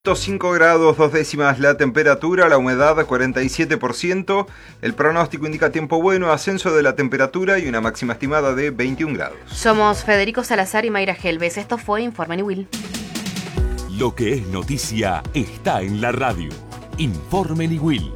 5 grados 2 décimas la temperatura, la humedad 47%, el pronóstico indica tiempo bueno, ascenso de la temperatura y una máxima estimada de 21 grados. Somos Federico Salazar y Mayra Gelbes. Esto fue Informe Niwil. Lo que es noticia está en la radio. Informe Niwil.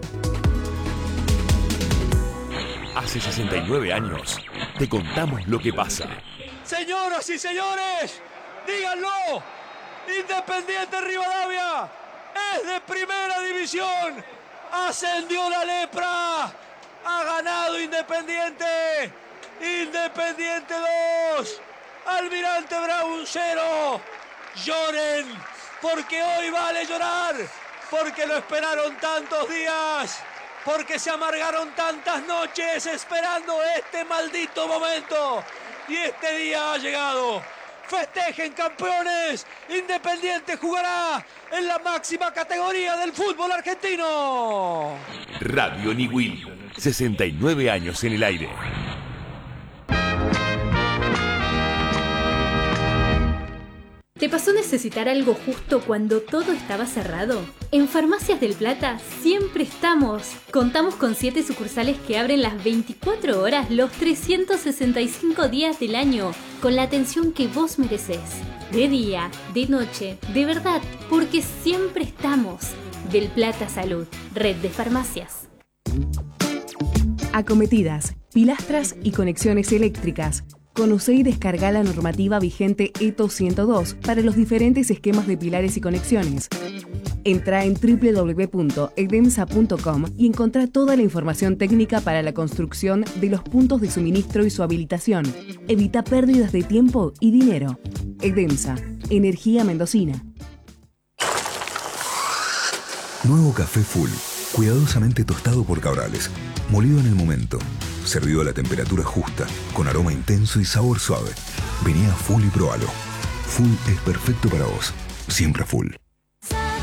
Hace 69 años te contamos lo que pasa. Señoras y señores, díganlo. Independiente Rivadavia es de primera división. Ascendió la lepra. Ha ganado Independiente. Independiente 2. Almirante Brown 0. Lloren, porque hoy vale llorar. Porque lo esperaron tantos días. Porque se amargaron tantas noches esperando este maldito momento. Y este día ha llegado. ¡Festejen, campeones! Independiente jugará en la máxima categoría del fútbol argentino. Radio Niwil, 69 años en el aire. ¿Te pasó necesitar algo justo cuando todo estaba cerrado? En Farmacias del Plata siempre estamos. Contamos con 7 sucursales que abren las 24 horas los 365 días del año, con la atención que vos merecés. De día, de noche, de verdad, porque siempre estamos. Del Plata Salud, red de farmacias. Acometidas, pilastras y conexiones eléctricas. Conoce y descarga la normativa vigente ETO 102 para los diferentes esquemas de pilares y conexiones. Entra en www.edemsa.com y encontrá toda la información técnica para la construcción de los puntos de suministro y su habilitación. Evita pérdidas de tiempo y dinero. Edemsa, energía mendocina. Nuevo café Full, cuidadosamente tostado por Cabrales, molido en el momento, servido a la temperatura justa, con aroma intenso y sabor suave. Vení a Full y probalo. Full es perfecto para vos, siempre Full.